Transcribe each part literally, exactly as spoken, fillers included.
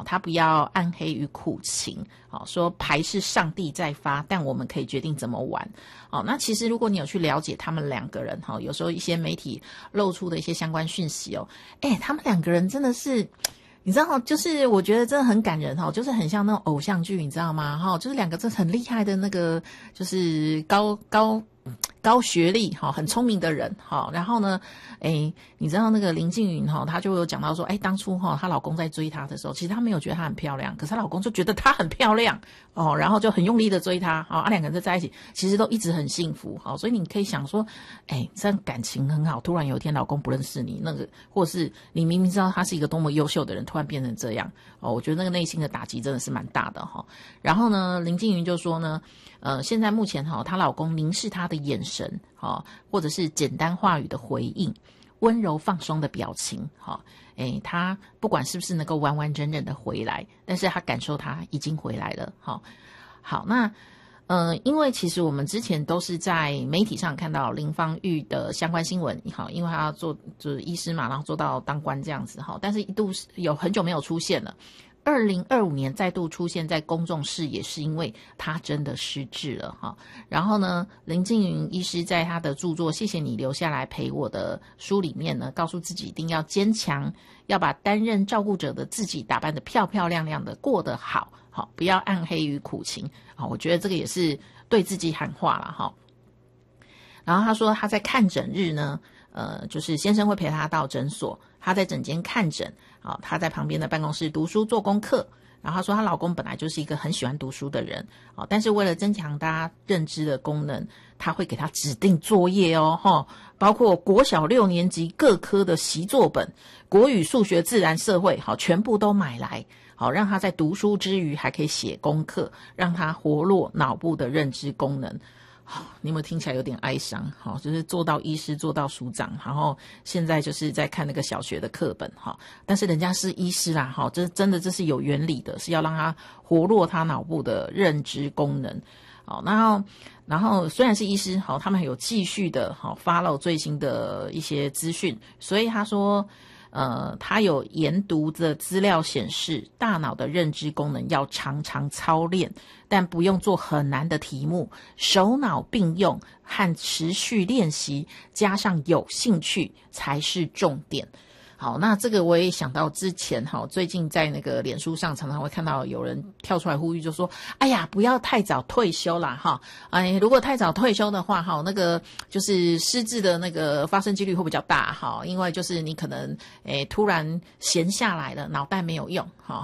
他不要暗黑与苦情，好，说牌是上帝在发，但我们可以决定怎么玩。好，那其实如果你有去了解他们两个人，哈，有时候一些媒体露出的一些相关讯息哦，哎，他们两个人真的是。你知道，就是我觉得真的很感人哈，就是很像那种偶像剧，你知道吗？哈，就是两个真的很厉害的那个，就是高高高学历哈，很聪明的人哈。然后呢，诶，你知道那个林静云哈，她就有讲到说，诶，当初哈她老公在追她的时候，其实她没有觉得她很漂亮，可是她老公就觉得她很漂亮哦，然后就很用力的追她，哦，啊两个人就在一起，其实都一直很幸福，好，所以你可以想说，诶，这样感情很好，突然有一天老公不认识你，那个或是你明明知道他是一个多么优秀的人，突然变成这样，哦，我觉得那个内心的打击真的是蛮大的哈。然后呢，林静云就说呢，呃，现在目前哈，她老公凝视她的眼神，哈，或者是简单话语的回应，温柔放松的表情，哈，诶，她不管是不是能够完完整整的回来，但是她感受她已经回来了，哈。好，那。呃，因为其实我们之前都是在媒体上看到林芳玉的相关新闻，好，因为她要做就是医师嘛，然后做到当官这样子哈，但是一度有很久没有出现了。二零二五年再度出现在公众视野，是因为她真的失智了哈。然后呢，林静云医师在他的著作《谢谢你留下来陪我》的书里面呢，告诉自己一定要坚强，要把担任照顾者的自己打扮得漂漂亮亮的，过得好。好，不要暗黑与苦情。好，我觉得这个也是对自己喊话了哈。然后他说他在看诊日呢，呃，就是先生会陪他到诊所，他在诊间看诊，啊，他在旁边的办公室读书做功课。然后她说她老公本来就是一个很喜欢读书的人，哦，但是为了增强大家认知的功能，他会给他指定作业哦，齁，包括国小六年级各科的习作本，国语、数学、自然、社会，好，全部都买来，好，让他在读书之余还可以写功课，让他活络脑部的认知功能。好，你有没有听起来有点哀伤？好，就是做到医师，做到署长，然后现在就是在看那个小学的课本，哈，但是人家是医师啦，哈，这真的这是有原理的，是要让他活络他脑部的认知功能。好，然后然后虽然是医师，好，他们有继续的好 follow 最新的一些资讯，所以他说。呃，他有研读的资料显示，大脑的认知功能要常常操练，但不用做很难的题目，手脑并用和持续练习，加上有兴趣才是重点。好，那这个我也想到之前哈，最近在那个脸书上常常会看到有人跳出来呼吁，就说：“哎呀，不要太早退休啦，哈！哎，如果太早退休的话，哈，那个就是失智的那个发生几率会比较大，哈，因为就是你可能诶突然闲下来了，脑袋没有用，哈。”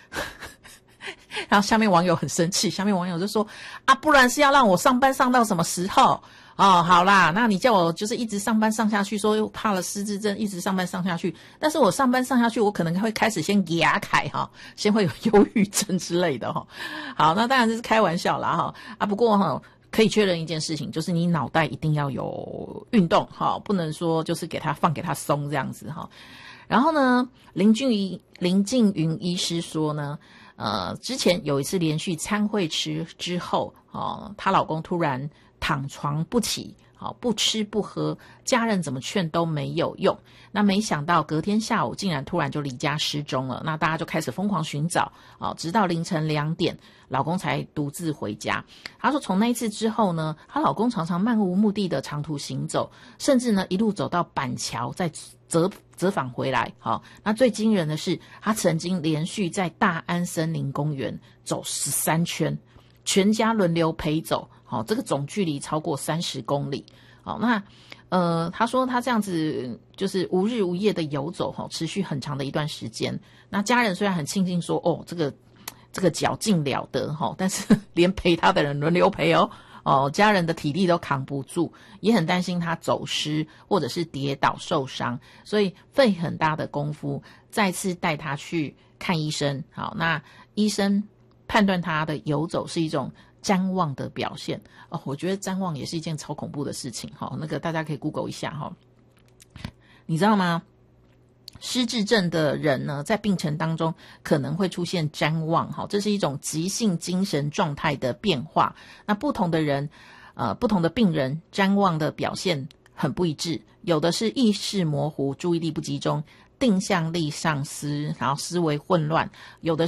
然后下面网友很生气，下面网友就说：“啊，不然是要让我上班上到什么时候？”哦，好啦，那你叫我就是一直上班上下去，说又怕了失智症，一直上班上下去。但是我上班上下去，我可能会开始先牙凯哈，先会有忧郁症之类的哈。好，那当然这是开玩笑啦哈啊。不过哈，可以确认一件事情，就是你脑袋一定要有运动哈，不能说就是给他放给他松这样子哈。然后呢，林俊仪林静云医师说呢，呃，之前有一次连续餐会吃之后，哦，她老公突然躺床不起，好，不吃不喝，家人怎么劝都没有用。那没想到隔天下午竟然突然就离家失踪了。那大家就开始疯狂寻找，哦，直到凌晨两点，老公才独自回家。她说从那一次之后呢，她老公常常漫无目的的长途行走，甚至呢一路走到板桥再折折返回来。好，那最惊人的是，她曾经连续在大安森林公园走十三圈，全家轮流陪走。好，这个总距离超过三十公里。好，那呃，他说他这样子就是无日无夜的游走，哈，持续很长的一段时间。那家人虽然很庆幸说，哦，这个这个脚劲了得哈，但是连陪他的人轮流陪哦，哦，家人的体力都扛不住，也很担心他走失或者是跌倒受伤，所以费很大的功夫再次带他去看医生。好，那医生判断他的游走是一种谵妄的表现哦，我觉得谵妄也是一件超恐怖的事情哈、哦。那个大家可以 Google 一下哈、哦，你知道吗？失智症的人呢，在病程当中可能会出现谵妄哈，这是一种急性精神状态的变化。那不同的人，呃，不同的病人谵妄的表现很不一致，有的是意识模糊、注意力不集中、定向力丧失，然后思维混乱，有的